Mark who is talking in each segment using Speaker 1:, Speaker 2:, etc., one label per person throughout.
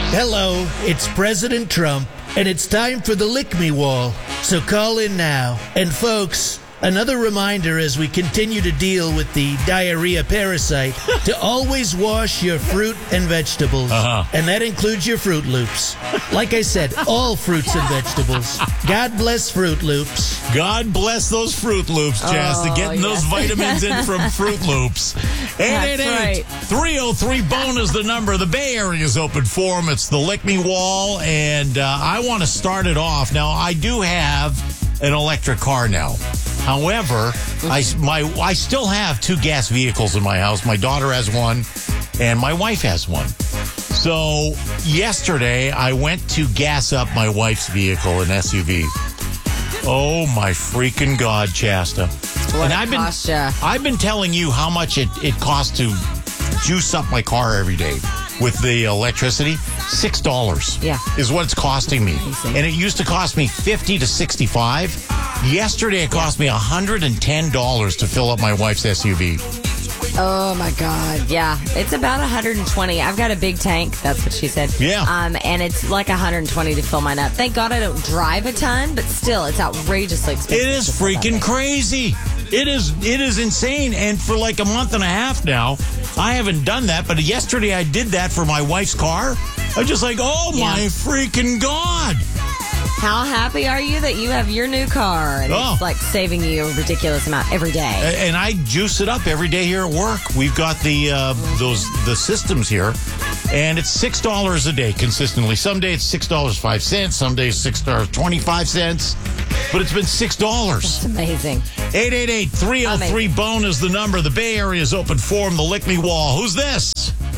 Speaker 1: Hello, it's President Trump, and it's time for the Lick Me Wall. So call in now. And folks, another reminder as we continue to deal with the diarrhea parasite to always wash your fruit and vegetables. And that includes your Fruit Loops. Like I said, all fruits and vegetables. God bless Fruit Loops.
Speaker 2: God bless those Fruit Loops, Chasta. Getting those vitamins in from Fruit Loops. 888-303-BONE is the number. The Bay Area is open for them. It's the Lick Me Wall, and I want to start it off. Now, I do have an electric car now. However, I still have 2 gas vehicles in my house. My daughter has one, and my wife has one. So yesterday, I went to gas up my wife's vehicle, an SUV. Oh, my freaking God, Chasta.
Speaker 3: What
Speaker 2: I've been telling you how much it costs to juice up my car every day with the electricity. $6 is what it's costing me.
Speaker 3: Amazing.
Speaker 2: And it used to cost me $50 to $65. Yesterday, it cost me $110 to fill up my wife's SUV.
Speaker 3: Oh, my God. Yeah. It's about 120. I've got a big tank. That's what she said.
Speaker 2: Yeah.
Speaker 3: And it's like 120 to fill mine up. Thank God I don't drive a ton, but still, it's outrageously expensive.
Speaker 2: It is freaking crazy. It is insane. And for like a month and a half now, I haven't done that. But yesterday, I did that for my wife's car. I'm just like, oh, my freaking God.
Speaker 3: How happy are you that you have your new car and it's like saving you a ridiculous amount every day?
Speaker 2: And I juice it up every day here at work. We've got the systems here, and it's $6 a day consistently. Some days it's $6.05, some days $6.25, but it's been $6.
Speaker 3: That's amazing.
Speaker 2: 888-303-BONE is the number. The Bay Area is open for them. The Lick Me Wall. Who's this?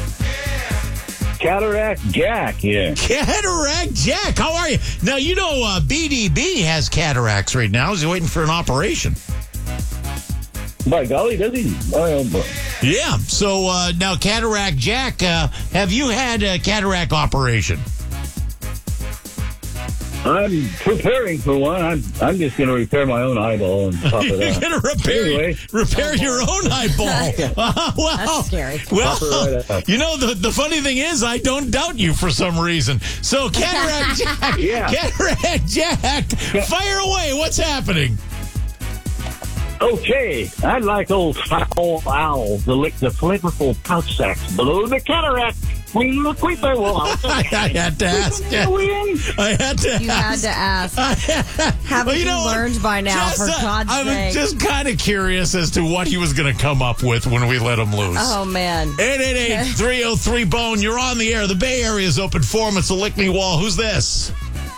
Speaker 4: Cataract Jack here.
Speaker 2: Cataract Jack, how are you? Now, you know BDB has cataracts right now. He's waiting for an operation.
Speaker 4: By golly, does he? Oh, boy.
Speaker 2: Yeah, so now Cataract Jack, have you had a cataract operation?
Speaker 4: I'm preparing for one. I'm just going to repair my own eyeball and pop it
Speaker 2: You're
Speaker 4: out.
Speaker 2: going to repair your own eyeball. Well,
Speaker 3: that's scary.
Speaker 2: Well,
Speaker 4: Right,
Speaker 2: you know, the funny thing is, I don't doubt you for some reason. So, Cataract Jack, Cataract Jack, fire away. What's happening?
Speaker 4: Okay, I'd like old foul owl to lick the flavorful pouch sacks below the cataract.
Speaker 2: I had to ask. I had to ask.
Speaker 3: You had to ask. Haven't you learned by now, for God's sake?
Speaker 2: I was just kind of curious as to what he was going to come up with when we let him loose.
Speaker 3: Oh, man.
Speaker 2: 888-303-BONE. You're on the air. The Bay Area is open for him. It's a Lick Me Wall. Who's this?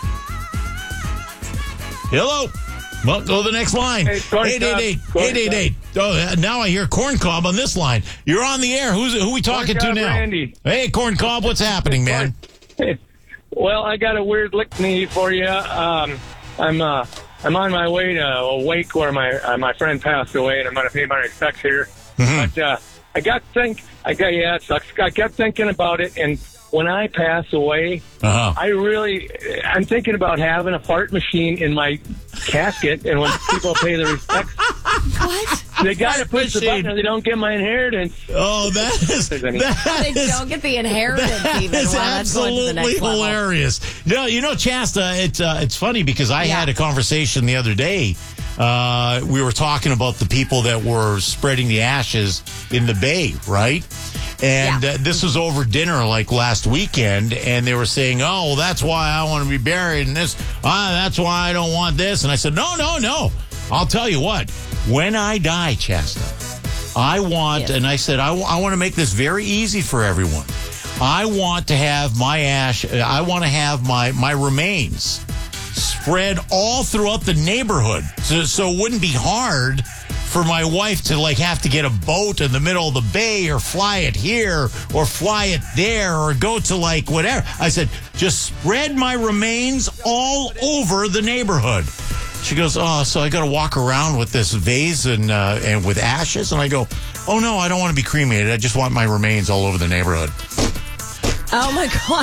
Speaker 2: Hello. Well, go to the next line. 888. Oh, now I hear Corn Cob on this line. You're on the air. Who we talking to now?
Speaker 5: Randy.
Speaker 2: Hey, Corn Cob, what's happening, man?
Speaker 5: Hey, well, I got a weird lick me for you. I'm on my way to a wake where my friend passed away, and I'm going to pay my respects here.
Speaker 2: Mm-hmm.
Speaker 5: But I kept thinking about it, and when I pass away, I'm thinking about having a fart machine in my casket, and when people pay their respects,
Speaker 3: What?
Speaker 5: they got to push the button or they don't get my inheritance.
Speaker 2: Oh,
Speaker 3: They don't get the inheritance even.
Speaker 2: That's
Speaker 3: Wow, that's going to the
Speaker 2: absolutely
Speaker 3: next level.
Speaker 2: hilarious. No, you know, Chasta, it's funny because I had a conversation the other day. We were talking about the people that were spreading the ashes in the Bay, right? And this was over dinner like last weekend, and they were saying, oh, well, that's why I want to be buried in this. That's why I don't want this. And I said, no. I'll tell you what. When I die, Chasta, I want, and I said, I want to make this very easy for everyone. I want to have my my remains spread all throughout the neighborhood. So it wouldn't be hard for my wife to like have to get a boat in the middle of the bay or fly it here or fly it there or go to like whatever. I said, just spread my remains all over the neighborhood. She goes, oh, so I got to walk around with this vase and with ashes? And I go, oh, no, I don't want to be cremated. I just want my remains all over the neighborhood.
Speaker 3: Oh, my gosh.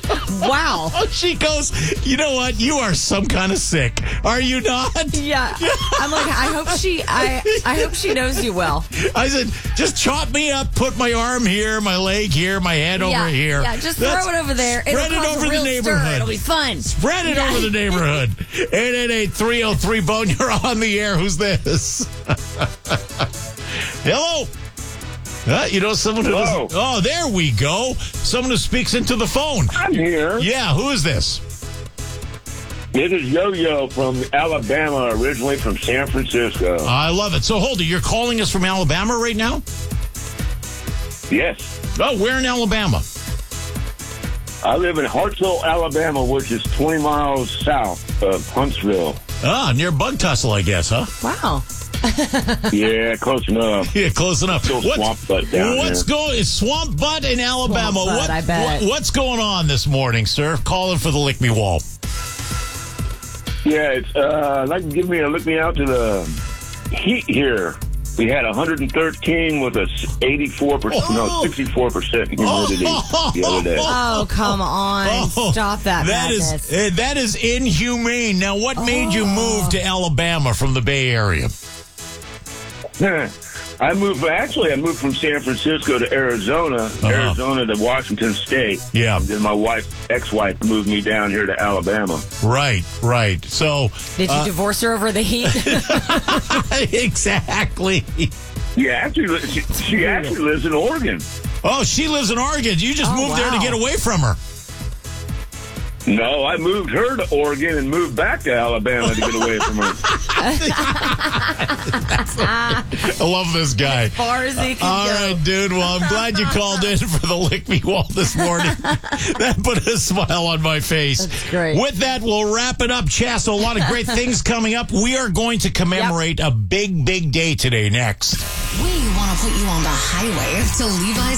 Speaker 3: Wow.
Speaker 2: Oh, she goes, you know what? You are some kind of sick. Are you not?
Speaker 3: Yeah. I'm like, I hope she knows you well.
Speaker 2: I said, just chop me up, put my arm here, my leg here, my head over here.
Speaker 3: Yeah, just throw it over there.
Speaker 2: Spread it over the neighborhood.
Speaker 3: It'll be fun.
Speaker 2: Spread it over the neighborhood. 888-303-BONE. You're on the air. Who's this? Hello. Someone who
Speaker 4: Hello.
Speaker 2: Oh, there we go. Someone who speaks into the phone.
Speaker 4: I'm here.
Speaker 2: Yeah, who is this?
Speaker 4: It is Yo-Yo from Alabama, originally from San Francisco.
Speaker 2: I love it. So, hold it. You're calling us from Alabama right now?
Speaker 4: Yes.
Speaker 2: Oh, where in Alabama?
Speaker 4: I live in Hartsville, Alabama, which is 20 miles south of Huntsville.
Speaker 2: Ah, near Bug Tussle, I guess, huh?
Speaker 3: Wow.
Speaker 4: Yeah, close enough.
Speaker 2: Yeah, close enough.
Speaker 4: Still Swamp Butt down
Speaker 2: What's going? Swamp Butt in Alabama.
Speaker 3: Swamp Butt, I bet.
Speaker 2: What's going on this morning, sir? Calling for the Lick Me Wall.
Speaker 4: Yeah, it's like to give me a look me out to the heat here. We had 113 with a 64% humidity the other day.
Speaker 3: Oh, come on. Stop that madness.
Speaker 2: That is inhumane. Now, what made you move to Alabama from the Bay Area?
Speaker 4: I moved from San Francisco to Arizona, Arizona to Washington State.
Speaker 2: Yeah.
Speaker 4: And then my ex-wife moved me down here to Alabama.
Speaker 2: Right. So,
Speaker 3: did you divorce her over the heat?
Speaker 2: Exactly.
Speaker 4: Yeah, actually, she actually lives in Oregon.
Speaker 2: Oh, she lives in Oregon. You just moved there to get away from her.
Speaker 4: No, I moved her to Oregon and moved back to Alabama to get away from her.
Speaker 2: I love this guy.
Speaker 3: As far as he can
Speaker 2: All
Speaker 3: go.
Speaker 2: right, dude. Well, I'm glad you called in for the Lick Me Wall this morning. That put a smile on my face.
Speaker 3: That's great.
Speaker 2: With that, we'll wrap it up, Chas. A lot of great things coming up. We are going to commemorate a big, big day today next.
Speaker 6: We want to put you on the highway to Levi's